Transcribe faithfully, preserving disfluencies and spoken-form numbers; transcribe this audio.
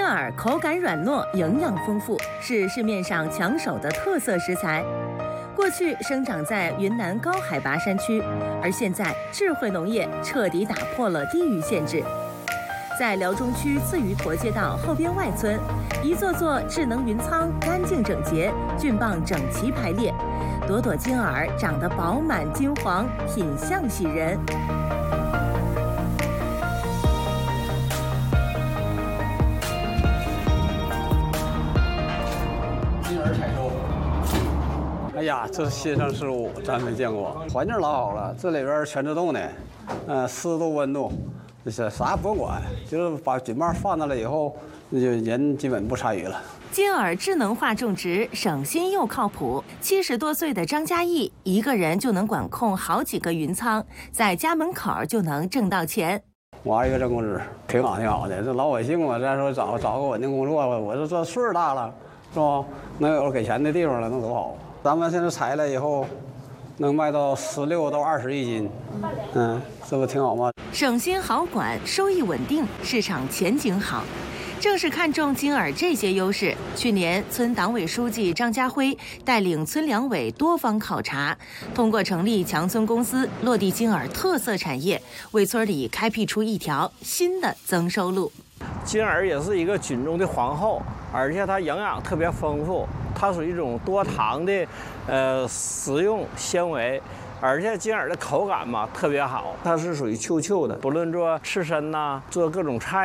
耳口感软糯，营养丰富，是市面上抢手的特色食材。过去生长在云南高海拔山区，而现在智慧农业彻底打破了地域限制。在辽中区自鱼坨街道后边外村，一座座智能云仓干净整洁，菌棒整齐排列，朵朵金耳长得饱满金黄，品相喜人。 金耳采收。哎呀，这是新生事物，咱没见过。环境老好了，这里边全自动的，嗯、呃，湿度、温度。是啥也不用管，就是把菌棒放那了以后，那就人基本不参与了。 金耳智能化种植，省心又靠谱。七十多岁的张嘉义，一个人就能管控好几个云仓，在家门口就能挣到钱。 我一个人工资，挺好挺好的。这老百姓嘛，再说找找个稳定工作吧，我这这岁数大了，是吧？能有给钱的地方了，那多好。咱们现在采了以后，能卖到十六到二十一斤，嗯，这不挺好吗？ 省心好管，收益稳定，市场前景好。正是看中金耳这些优势，去年村党委书记张家辉带领村两委多方考察，通过成立强村公司，落地金耳特色产业，为村里开辟出一条新的增收路。 金耳也是一个菌中的皇后，而且它营养特别丰富，它属于一种多糖的，呃，食用纤维。而且金耳的口感嘛特别好，它是属于 Q Q 的，不论做刺身呐、做各种菜。